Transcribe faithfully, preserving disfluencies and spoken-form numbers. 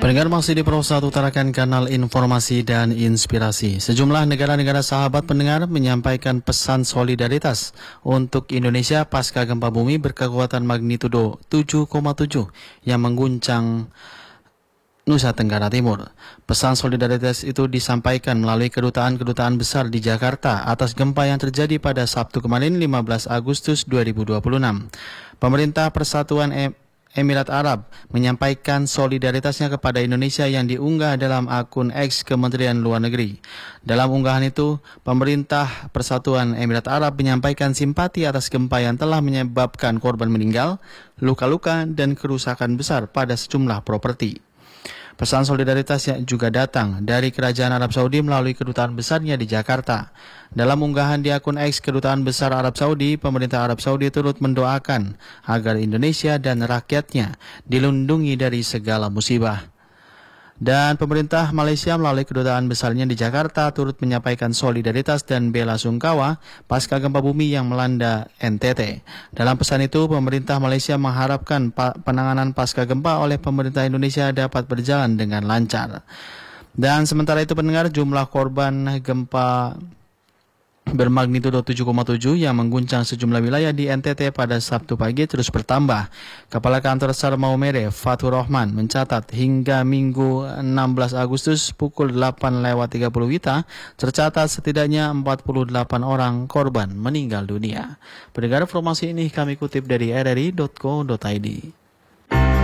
Pendengar masih di Pro satu utarakan kanal informasi dan inspirasi. Sejumlah negara-negara sahabat pendengar menyampaikan pesan solidaritas untuk Indonesia pasca gempa bumi berkekuatan magnitudo tujuh koma tujuh yang mengguncang Nusa Tenggara Timur. Pesan solidaritas itu disampaikan melalui kedutaan-kedutaan besar di Jakarta atas gempa yang terjadi pada Sabtu kemarin lima belas Agustus dua ribu dua puluh enam. Pemerintah Persatuan e Emirat Arab menyampaikan solidaritasnya kepada Indonesia yang diunggah dalam akun X Kementerian Luar Negeri. Dalam unggahan itu, pemerintah Persatuan Emirat Arab menyampaikan simpati atas gempa yang telah menyebabkan korban meninggal, luka-luka, dan kerusakan besar pada sejumlah properti. Pesan solidaritas yang juga datang dari Kerajaan Arab Saudi melalui kedutaan besarnya di Jakarta. Dalam unggahan di akun X Kedutaan Besar Arab Saudi, pemerintah Arab Saudi turut mendoakan agar Indonesia dan rakyatnya dilindungi dari segala musibah. Dan pemerintah Malaysia melalui kedutaan besarnya di Jakarta turut menyampaikan solidaritas dan bela sungkawa pasca gempa bumi yang melanda N T T. Dalam pesan itu, pemerintah Malaysia mengharapkan penanganan pasca gempa oleh pemerintah Indonesia dapat berjalan dengan lancar. Dan sementara itu pendengar, jumlah korban gempa bermagnitudo tujuh koma tujuh yang mengguncang sejumlah wilayah di N T T pada Sabtu pagi terus bertambah. Kepala Kantor SAR Maumere, Fathur Rahman, mencatat hingga Minggu enam belas Agustus pukul delapan lewat tiga puluh W I T A tercatat setidaknya empat puluh delapan orang korban meninggal dunia. Pendengar, informasi ini kami kutip dari r r i titik co titik i d.